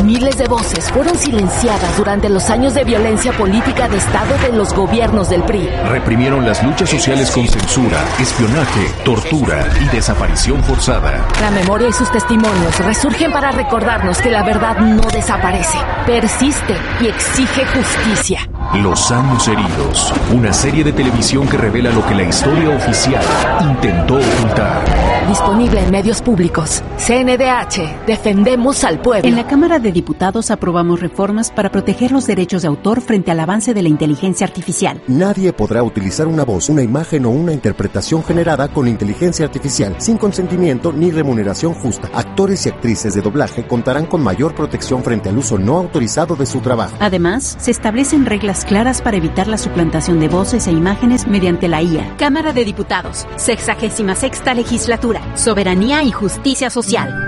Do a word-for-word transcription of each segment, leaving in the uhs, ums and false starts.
Miles de voces fueron silenciadas durante los años de violencia política de Estado de los gobiernos del P R I. Reprimieron las luchas sociales con censura, espionaje, tortura y desaparición forzada. La memoria y sus testimonios resurgen para recordarnos que la verdad no desaparece, persiste y exige justicia. Los años heridos, una serie de televisión que revela lo que la historia oficial intentó ocultar. Disponible en medios públicos. C N D H, defendemos al pueblo. En la Cámara de Diputados aprobamos reformas para proteger los derechos de autor frente al avance de la inteligencia artificial. Nadie podrá utilizar una voz, una imagen o una interpretación generada con inteligencia artificial sin consentimiento ni remuneración justa. Actores y actrices de doblaje contarán con mayor protección frente al uso no autorizado de su trabajo. Además, se establecen reglas claras para evitar la suplantación de voces e imágenes mediante la I A. Cámara de Diputados, sexagésima sexta legislatura, soberanía y justicia social.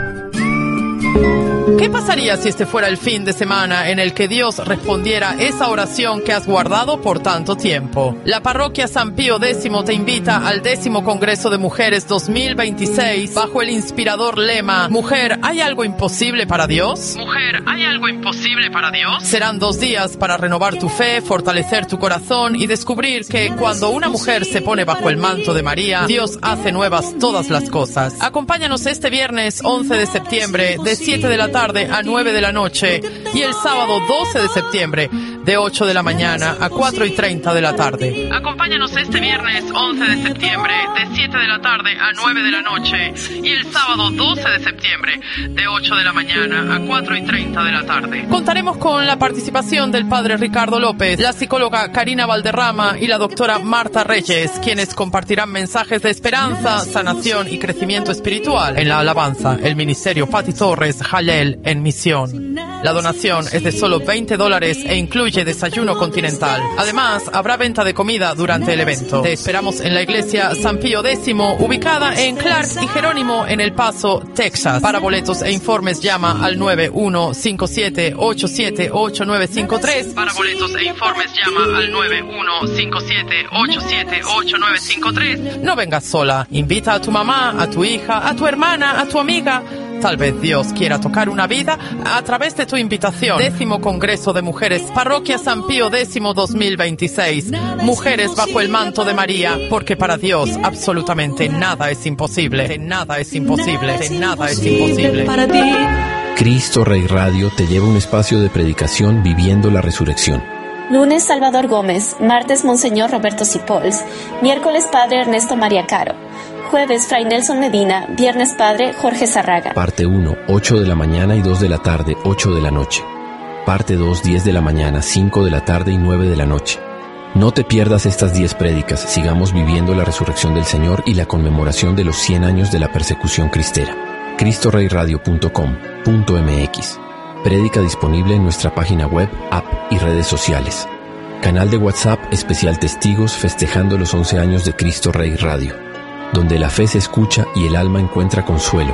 ¿Qué pasaría si este fuera el fin de semana en el que Dios respondiera esa oración que has guardado por tanto tiempo? La parroquia San Pío X te invita al décimo Congreso de Mujeres dos mil veintiséis bajo el inspirador lema ¿Mujer, ¿hay algo imposible para Dios? Mujer, ¿hay algo imposible para Dios? Serán dos días para renovar tu fe, fortalecer tu corazón y descubrir que cuando una mujer se pone bajo el manto de María, Dios hace nuevas todas las cosas. Acompáñanos este viernes once de septiembre de siete de la tarde a nueve de la noche y el sábado doce de septiembre de ocho de la mañana a cuatro y treinta de la tarde. Acompáñanos este viernes once de septiembre de siete de la tarde a nueve de la noche y el sábado doce de septiembre de ocho de la mañana a cuatro y treinta de la tarde. Contaremos con la participación del padre Ricardo López, la psicóloga Karina Valderrama y la doctora Marta Reyes, quienes compartirán mensajes de esperanza, sanación y crecimiento espiritual. En la alabanza, el ministerio Pati Torres Jalel en misión. La donación es de solo veinte dólares e incluye desayuno continental. Además, habrá venta de comida durante el evento. Te esperamos en la iglesia San Pío X, ubicada en Clark y Jerónimo en El Paso, Texas. Para boletos e informes llama al nueve uno cinco siete ocho siete ocho nueve cinco tres. Para boletos e informes llama al nueve uno cinco siete ocho siete ocho nueve cinco tres. No vengas sola. Invita a tu mamá, a tu hija, a tu hermana, a tu amiga. Tal vez Dios quiera tocar una vida a través de tu invitación. Décimo Congreso de Mujeres, Parroquia San Pío X dos mil veintiséis. Mujeres bajo el manto de María, porque para Dios absolutamente nada es imposible. Nada es imposible. Nada es imposible. Para ti. Cristo Rey Radio te lleva a un espacio de predicación viviendo la resurrección. Lunes Salvador Gómez, martes Monseñor Roberto Cipols, miércoles Padre Ernesto María Caro. Jueves, Fray Nelson Medina. Viernes, Padre Jorge Zarraga. Parte uno, ocho de la mañana y dos de la tarde, ocho de la noche. Parte dos, diez de la mañana, cinco de la tarde y nueve de la noche. No te pierdas estas diez prédicas. Sigamos viviendo la resurrección del Señor y la conmemoración de los cien años de la persecución cristera. cristo rey radio punto com punto m x. Prédica disponible en nuestra página web, app y redes sociales. Canal de WhatsApp especial Testigos festejando los once años de Cristo Rey Radio, donde la fe se escucha y el alma encuentra consuelo.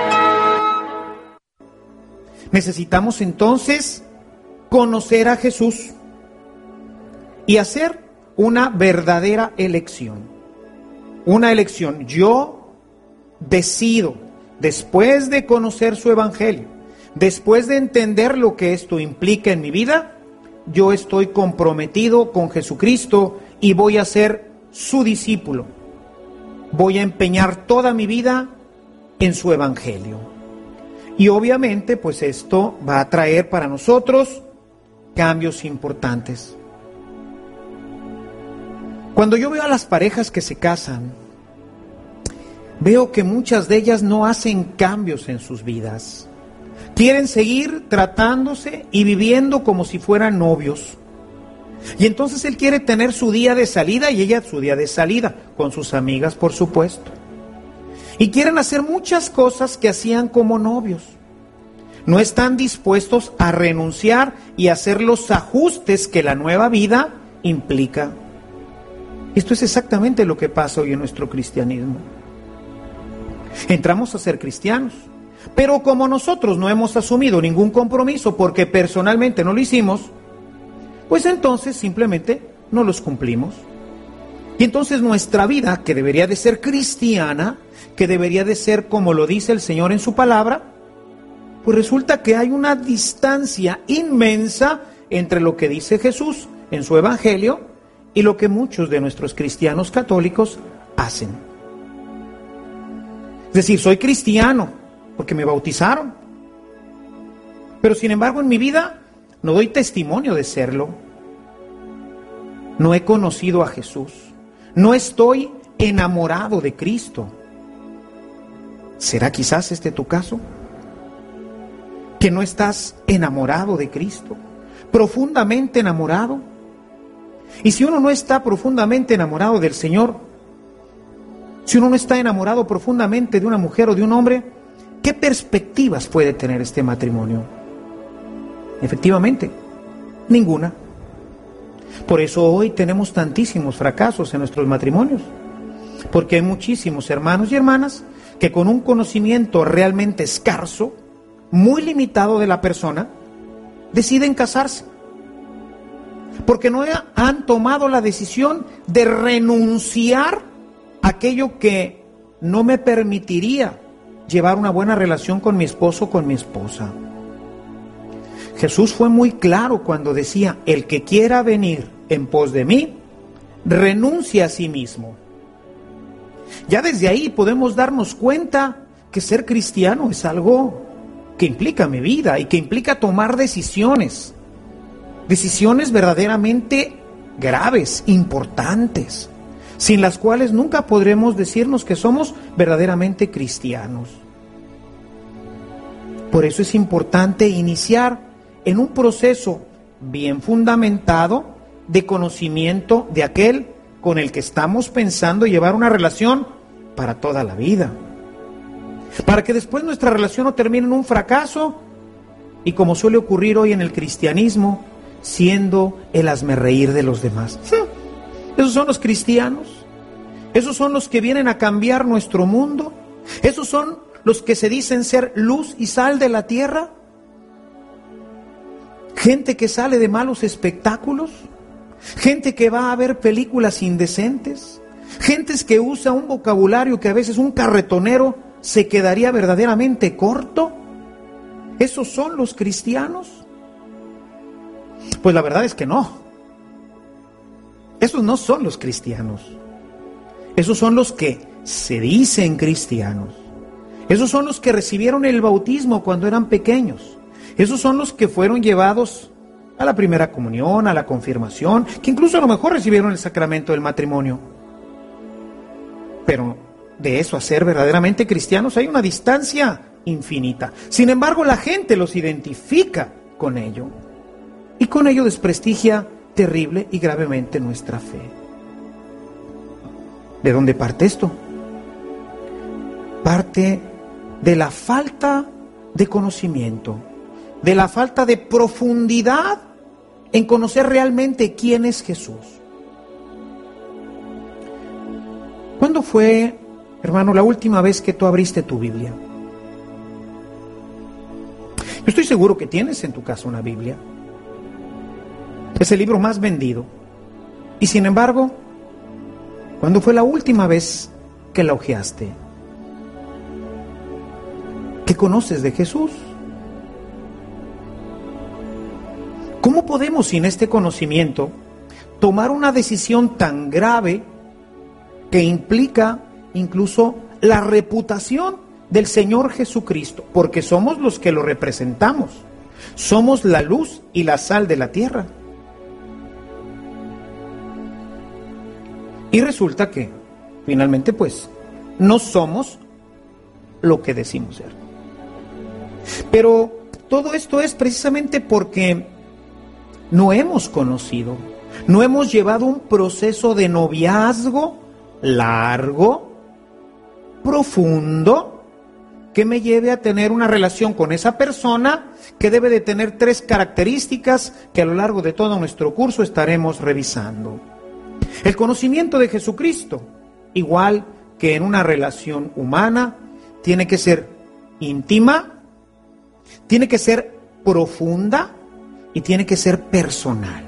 Necesitamos entonces conocer a Jesús y hacer una verdadera elección. Una elección. Yo decido, después de conocer su evangelio, después de entender lo que esto implica en mi vida, yo estoy comprometido con Jesucristo y voy a ser su discípulo. Voy a empeñar toda mi vida en su evangelio. Y obviamente, pues esto va a traer para nosotros cambios importantes. Cuando yo veo a las parejas que se casan, veo que muchas de ellas no hacen cambios en sus vidas. Quieren seguir tratándose y viviendo como si fueran novios. Y entonces él quiere tener su día de salida y ella su día de salida, con sus amigas, por supuesto. Y quieren hacer muchas cosas que hacían como novios. No están dispuestos a renunciar y hacer los ajustes que la nueva vida implica. Esto es exactamente lo que pasa hoy en nuestro cristianismo. Entramos a ser cristianos, pero como nosotros no hemos asumido ningún compromiso porque personalmente no lo hicimos, pues entonces simplemente no los cumplimos. Y entonces nuestra vida, que debería de ser cristiana, que debería de ser como lo dice el Señor en su palabra, Pues resulta que hay una distancia inmensa entre lo que dice Jesús en su evangelio y lo que muchos de nuestros cristianos católicos hacen. Es decir, soy cristiano porque me bautizaron, pero sin embargo en mi vida no doy testimonio de serlo. No he conocido a Jesús, no estoy enamorado de Cristo. ¿Será quizás este tu caso? Que no estás enamorado de Cristo, profundamente enamorado. Y si uno no está profundamente enamorado del Señor, si uno no está enamorado profundamente de una mujer o de un hombre, ¿qué perspectivas puede tener este matrimonio? Efectivamente, ninguna. Por eso hoy tenemos tantísimos fracasos en nuestros matrimonios, porque hay muchísimos hermanos y hermanas que con un conocimiento realmente escaso, muy limitado de la persona, deciden casarse, porque no han tomado la decisión de renunciar a aquello que no me permitiría llevar una buena relación con mi esposo o con mi esposa. Jesús fue muy claro cuando decía: el que quiera venir en pos de mí, renuncie a sí mismo. Ya desde ahí podemos darnos cuenta que ser cristiano es algo que implica mi vida y que implica tomar decisiones, decisiones verdaderamente graves, importantes, sin las cuales nunca podremos decirnos que somos verdaderamente cristianos. Por eso es importante iniciar en un proceso bien fundamentado de conocimiento de aquel con el que estamos pensando llevar una relación para toda la vida, para que después nuestra relación no termine en un fracaso y, como suele ocurrir hoy en el cristianismo, siendo el hazmerreír de los demás. Esos son los cristianos, esos son los que vienen a cambiar nuestro mundo, esos son los que se dicen ser luz y sal de la tierra. Gente que sale de malos espectáculos, gente que va a ver películas indecentes, gentes que usa un vocabulario que a veces un carretonero se quedaría verdaderamente corto. ¿Esos son los cristianos? Pues la verdad es que no. Esos no son los cristianos. Esos son los que se dicen cristianos. Esos son los que recibieron el bautismo cuando eran pequeños. Esos son los que fueron llevados a la primera comunión, a la confirmación, que incluso a lo mejor recibieron el sacramento del matrimonio. Pero de eso a ser verdaderamente cristianos hay una distancia infinita. Sin embargo, la gente los identifica con ello, y con ello desprestigia terrible y gravemente nuestra fe. ¿De dónde parte esto? Parte de la falta de conocimiento, de la falta de profundidad en conocer realmente quién es Jesús. ¿Cuándo fue, hermano, la última vez que tú abriste tu Biblia? Yo estoy seguro que tienes en tu casa una Biblia. Es el libro más vendido. Y sin embargo, ¿cuándo fue la última vez que la hojeaste? ¿Qué conoces de Jesús? ¿Cómo podemos, sin este conocimiento, tomar una decisión tan grave que implica incluso la reputación del Señor Jesucristo? Porque somos los que lo representamos. Somos la luz y la sal de la tierra. Y resulta que, finalmente, pues, no somos lo que decimos ser. Pero todo esto es precisamente porque no hemos conocido, no hemos llevado un proceso de noviazgo largo, profundo, que me lleve a tener una relación con esa persona que debe de tener tres características que a lo largo de todo nuestro curso estaremos revisando. El conocimiento de Jesucristo, igual que en una relación humana, tiene que ser íntima, tiene que ser profunda y tiene que ser personal.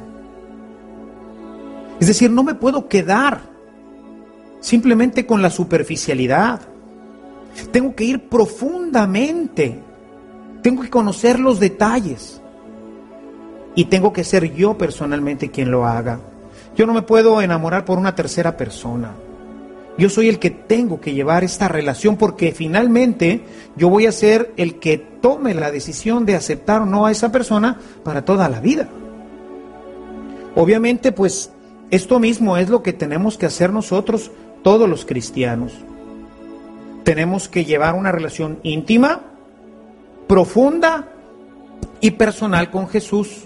Es decir, no me puedo quedar simplemente con la superficialidad. Tengo que ir profundamente Tengo que conocer los detalles. Y tengo que ser yo personalmente quien lo haga. Yo no me puedo enamorar por una tercera persona. Yo soy el que tengo que llevar esta relación, porque finalmente yo voy a ser el que tome la decisión de aceptar o no a esa persona para toda la vida. Obviamente, pues, esto mismo es lo que tenemos que hacer nosotros, todos los cristianos. Tenemos que llevar una relación íntima, profunda y personal con Jesús,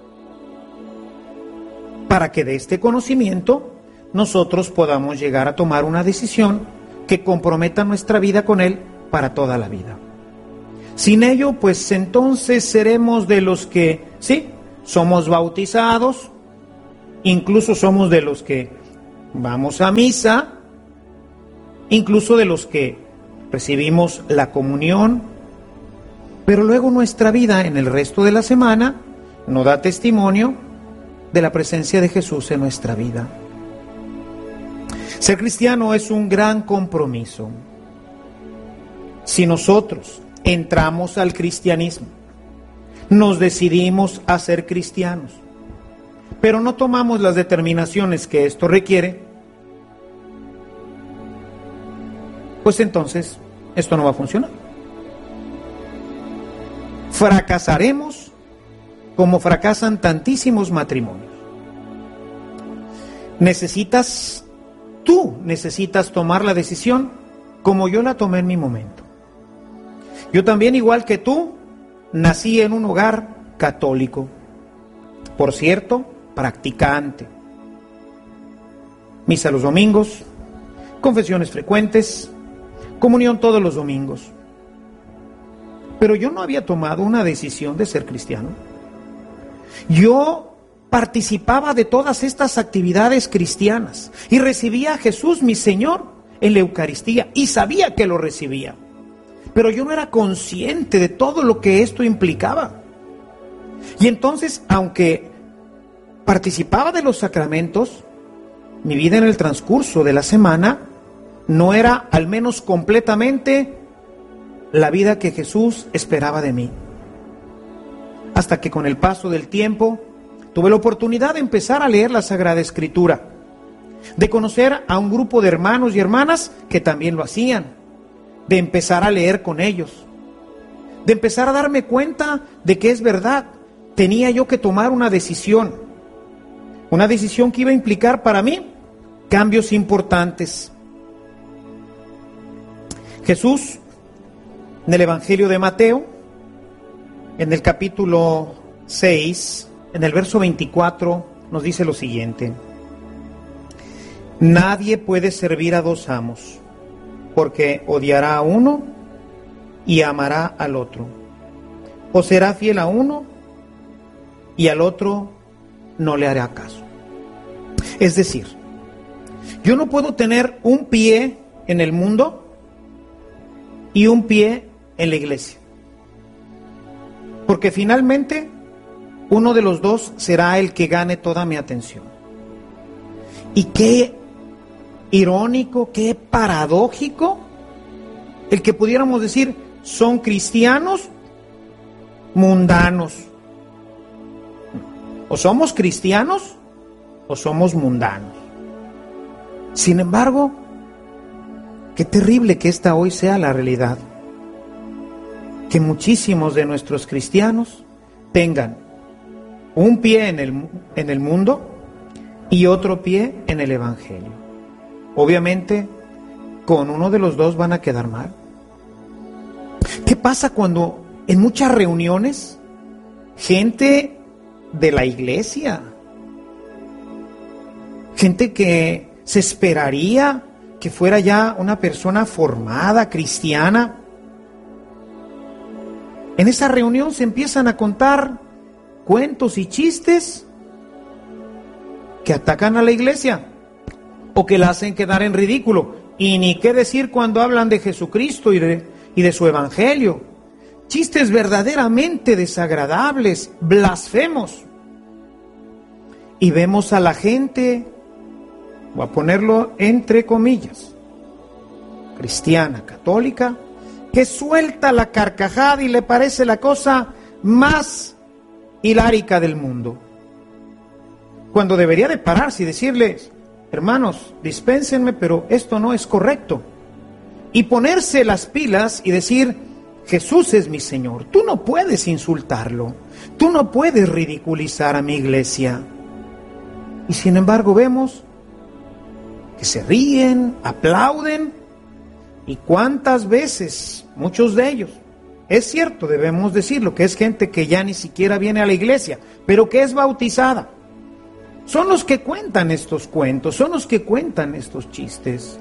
para que de este conocimiento nosotros podamos llegar a tomar una decisión que comprometa nuestra vida con Él para toda la vida. Sin ello, pues entonces seremos de los que, sí, somos bautizados, incluso somos de los que vamos a misa, incluso de los que recibimos la comunión, pero luego nuestra vida en el resto de la semana no da testimonio de la presencia de Jesús en nuestra vida. Ser cristiano es un gran compromiso. Si nosotros entramos al cristianismo, nos decidimos a ser cristianos, pero no tomamos las determinaciones que esto requiere, pues entonces esto no va a funcionar. Fracasaremos como fracasan tantísimos matrimonios. Necesitas, tú necesitas tomar la decisión como yo la tomé en mi momento. Yo también, igual que tú, nací en un hogar católico. Por cierto, practicante. Misa los domingos, confesiones frecuentes, comunión todos los domingos. Pero yo no había tomado una decisión de ser cristiano. Yo participaba de todas estas actividades cristianas y recibía a Jesús, mi Señor, en la Eucaristía, y sabía que lo recibía. Pero yo no era consciente de todo lo que esto implicaba. Y entonces, aunque participaba de los sacramentos, mi vida en el transcurso de la semana no era, al menos completamente, la vida que Jesús esperaba de mí. Hasta que con el paso del tiempo tuve la oportunidad de empezar a leer la Sagrada Escritura, de conocer a un grupo de hermanos y hermanas que también lo hacían, de empezar a leer con ellos, de empezar a darme cuenta de que es verdad, tenía yo que tomar una decisión, una decisión que iba a implicar para mí cambios importantes. Jesús, en el Evangelio de Mateo, en el capítulo seis, en el verso veinticuatro, nos dice lo siguiente: nadie puede servir a dos amos, porque odiará a uno y amará al otro, o será fiel a uno y al otro no le hará caso. Es decir, yo no puedo tener un pie en el mundo y un pie en la iglesia, porque finalmente uno de los dos será el que gane toda mi atención. Y qué irónico, qué paradójico el que pudiéramos decir son cristianos mundanos. O somos cristianos o somos mundanos. Sin embargo, qué terrible que esta hoy sea la realidad. Que muchísimos de nuestros cristianos tengan un pie en el, en el mundo y otro pie en el Evangelio. Obviamente, con uno de los dos van a quedar mal. ¿Qué pasa cuando en muchas reuniones gente de la iglesia, gente que se esperaría que fuera ya una persona formada, cristiana, en esa reunión se empiezan a contar cuentos y chistes que atacan a la iglesia o que la hacen quedar en ridículo? Y ni qué decir cuando hablan de Jesucristo y de, y de su evangelio. Chistes verdaderamente desagradables, blasfemos. Y vemos a la gente, voy a ponerlo entre comillas, cristiana, católica, que suelta la carcajada y le parece la cosa más hilárica del mundo, cuando debería de pararse y decirles: hermanos, dispénsenme, pero esto no es correcto, y ponerse las pilas y decir: Jesús es mi Señor. Tú no puedes insultarlo, tú no puedes ridiculizar a mi iglesia. Y sin embargo vemos que se ríen, aplauden, y cuántas veces, muchos de ellos, es cierto, debemos decirlo, que es gente que ya ni siquiera viene a la iglesia, pero que es bautizada. Son los que cuentan estos cuentos, son los que cuentan estos chistes.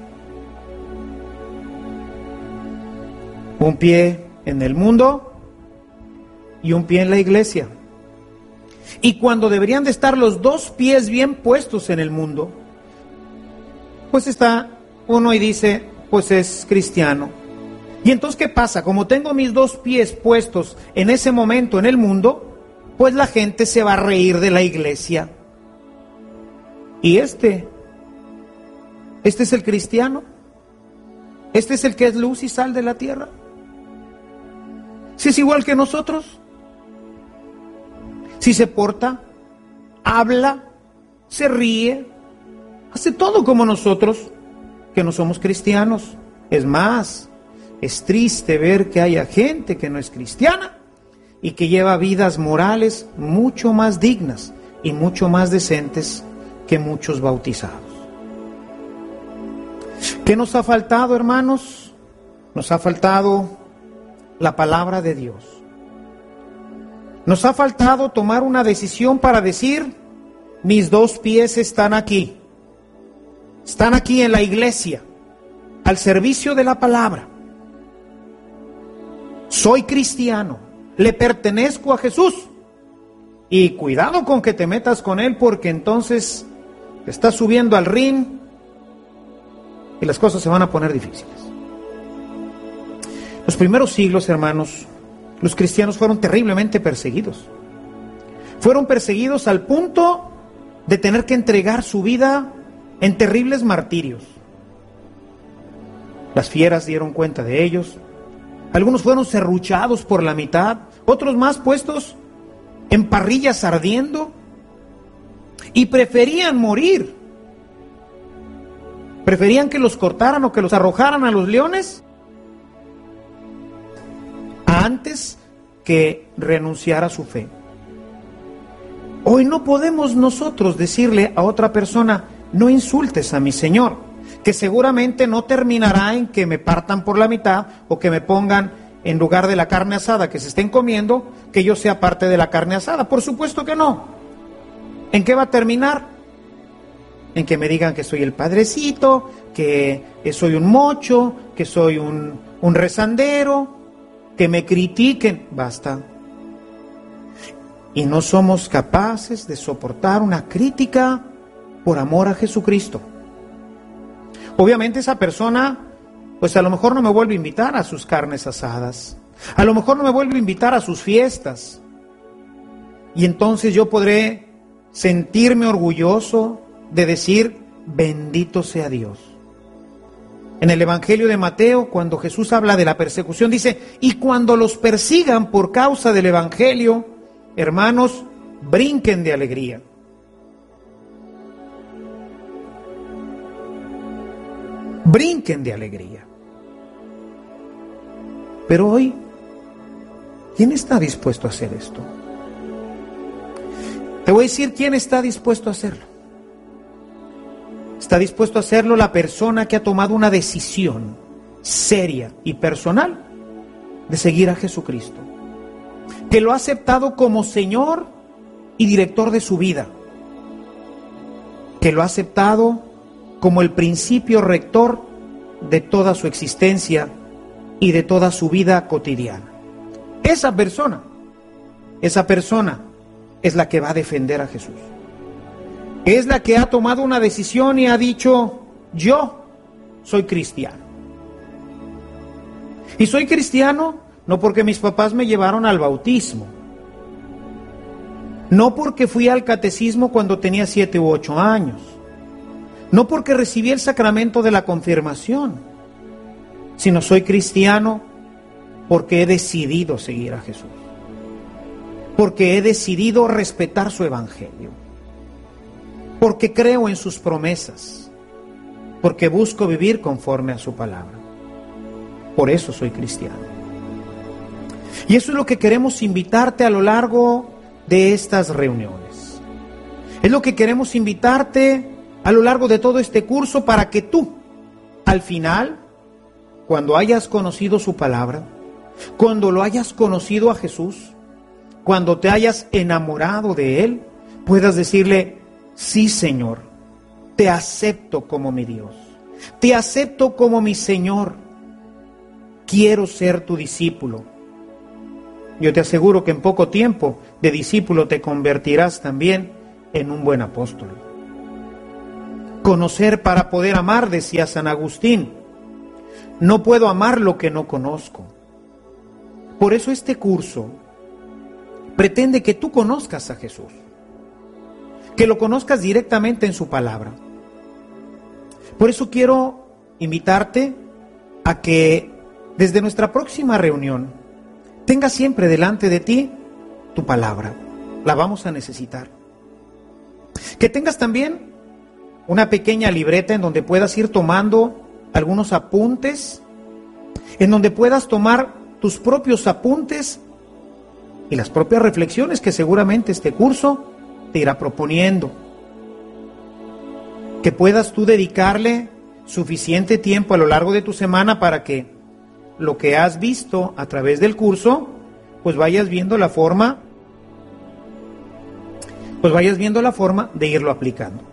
Un pie en el mundo y un pie en la iglesia. Y cuando deberían de estar los dos pies bien puestos en el mundo, pues está uno y dice: pues es cristiano. Y entonces, ¿qué pasa? Como tengo mis dos pies puestos en ese momento en el mundo, pues la gente se va a reír de la iglesia. Y este, este es el cristiano, este es el que es luz y sal de la tierra. Si es igual que nosotros, si se porta, habla, se ríe, hace todo como nosotros, que no somos cristianos. Es más, es triste ver que haya gente que no es cristiana y que lleva vidas morales mucho más dignas y mucho más decentes que muchos bautizados. ¿Qué nos ha faltado, hermanos? Nos ha faltado la palabra de Dios. Nos ha faltado tomar una decisión para decir: mis dos pies están aquí. Están aquí en la iglesia, al servicio de la palabra. Soy cristiano, le pertenezco a Jesús. Y cuidado con que te metas con Él, porque entonces te estás subiendo al ring y las cosas se van a poner difíciles. Los primeros siglos, hermanos, los cristianos fueron terriblemente perseguidos. Fueron perseguidos al punto de tener que entregar su vida en terribles martirios. Las fieras dieron cuenta de ellos. Algunos fueron serruchados por la mitad, otros más puestos en parrillas ardiendo, y preferían morir. Preferían que los cortaran o que los arrojaran a los leones antes que renunciar a su fe. Hoy no podemos nosotros decirle a otra persona: no insultes a mi Señor, que seguramente no terminará en que me partan por la mitad o que me pongan en lugar de la carne asada que se estén comiendo, que yo sea parte de la carne asada. Por supuesto que no. ¿En qué va a terminar? En que me digan que soy el padrecito, que soy un mocho, que soy un, un rezandero, que me critiquen. Basta. Y no somos capaces de soportar una crítica por amor a Jesucristo. Obviamente esa persona, pues a lo mejor no me vuelve a invitar a sus carnes asadas, a lo mejor no me vuelve a invitar a sus fiestas, y entonces yo podré sentirme orgulloso de decir: bendito sea Dios. En el Evangelio de Mateo, cuando Jesús habla de la persecución, dice: y cuando los persigan por causa del Evangelio, hermanos, brinquen de alegría. Brinquen de alegría. Pero hoy, ¿quién está dispuesto a hacer esto? Te voy a decir quién está dispuesto a hacerlo. Está dispuesto a hacerlo la persona que ha tomado una decisión seria y personal de seguir a Jesucristo, que lo ha aceptado como Señor y director de su vida, que lo ha aceptado como el principio rector de toda su existencia y de toda su vida cotidiana. Esa persona, esa persona es la que va a defender a Jesús. Es la que ha tomado una decisión y ha dicho: yo soy cristiano. Y soy cristiano no porque mis papás me llevaron al bautismo, no porque fui al catecismo cuando tenía siete u ocho años, no porque recibí el sacramento de la confirmación, sino soy cristiano porque he decidido seguir a Jesús, porque he decidido respetar su evangelio, porque creo en sus promesas, porque busco vivir conforme a su palabra. Por eso soy cristiano. Y eso es lo que queremos invitarte a lo largo de estas reuniones. Es lo que queremos invitarte a lo largo de todo este curso para que tú, al final, cuando hayas conocido su palabra, cuando lo hayas conocido a Jesús, cuando te hayas enamorado de Él, puedas decirle: sí, Señor, te acepto como mi Dios, te acepto como mi Señor, quiero ser tu discípulo. Yo te aseguro que en poco tiempo de discípulo te convertirás también en un buen apóstol. Conocer para poder amar, decía San Agustín. No puedo amar lo que no conozco. Por eso este curso pretende que tú conozcas a Jesús, que lo conozcas directamente en su palabra. Por eso quiero invitarte a que desde nuestra próxima reunión tengas siempre delante de ti tu palabra. La vamos a necesitar. Que tengas también una pequeña libreta en donde puedas ir tomando algunos apuntes, en donde puedas tomar tus propios apuntes y las propias reflexiones que seguramente este curso te irá proponiendo. Que puedas tú dedicarle suficiente tiempo a lo largo de tu semana para que lo que has visto a través del curso, pues vayas viendo la forma, pues vayas viendo la forma de irlo aplicando.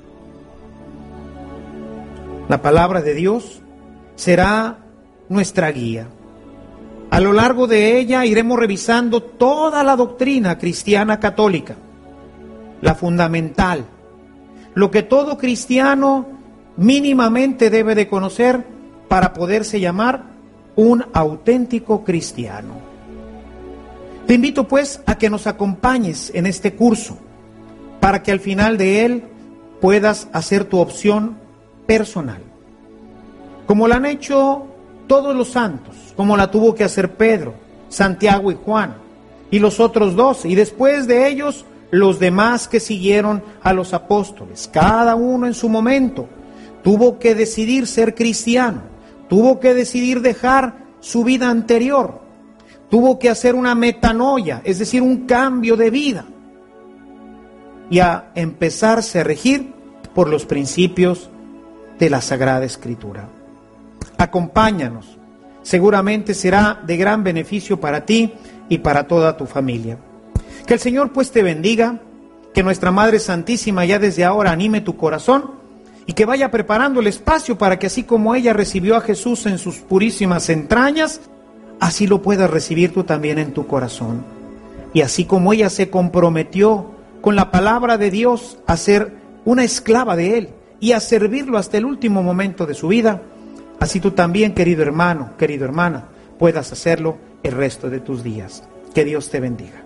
La palabra de Dios será nuestra guía. A lo largo de ella iremos revisando toda la doctrina cristiana católica, la fundamental, lo que todo cristiano mínimamente debe de conocer para poderse llamar un auténtico cristiano. Te invito pues a que nos acompañes en este curso, para que al final de él puedas hacer tu opción personal, como la han hecho todos los santos, como la tuvo que hacer Pedro, Santiago y Juan, y los otros dos, y después de ellos los demás que siguieron a los apóstoles. Cada uno en su momento tuvo que decidir ser cristiano, tuvo que decidir dejar su vida anterior, tuvo que hacer una metanoia, es decir, un cambio de vida, y a empezarse a regir por los principios de la Sagrada Escritura. Acompáñanos, seguramente será de gran beneficio para ti y para toda tu familia. Que el Señor pues te bendiga, que nuestra Madre Santísima ya desde ahora anime tu corazón y que vaya preparando el espacio para que así como ella recibió a Jesús en sus purísimas entrañas, así lo puedas recibir tú también en tu corazón. Y así como ella se comprometió con la palabra de Dios a ser una esclava de Él y a servirlo hasta el último momento de su vida, así tú también, querido hermano, querida hermana, puedas hacerlo el resto de tus días. Que Dios te bendiga.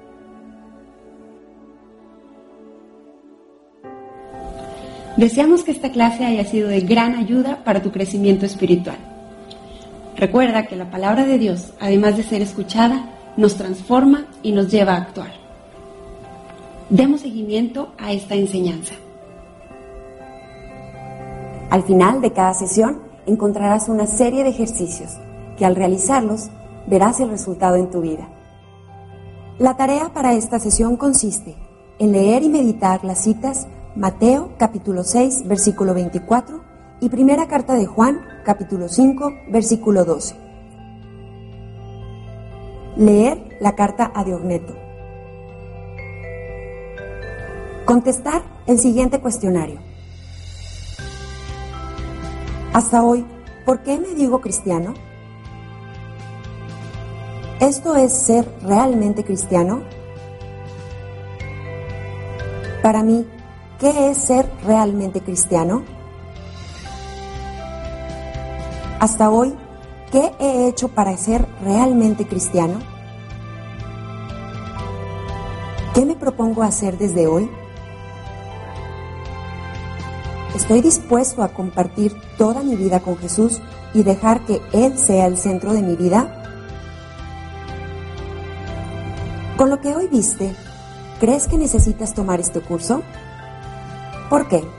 Deseamos que esta clase haya sido de gran ayuda para tu crecimiento espiritual. Recuerda que la palabra de Dios, además de ser escuchada, nos transforma y nos lleva a actuar. Demos seguimiento a esta enseñanza. Al final de cada sesión encontrarás una serie de ejercicios que al realizarlos verás el resultado en tu vida. La tarea para esta sesión consiste en leer y meditar las citas Mateo capítulo seis versículo veinticuatro y primera carta de Juan capítulo cinco versículo doce. Leer la carta a Diogneto. Contestar el siguiente cuestionario. Hasta hoy, ¿por qué me digo cristiano? ¿Esto es ser realmente cristiano? Para mí, ¿qué es ser realmente cristiano? Hasta hoy, ¿qué he hecho para ser realmente cristiano? ¿Qué me propongo hacer desde hoy? ¿Estoy dispuesto a compartir toda mi vida con Jesús y dejar que Él sea el centro de mi vida? Con lo que hoy viste, ¿crees que necesitas tomar este curso? ¿Por qué?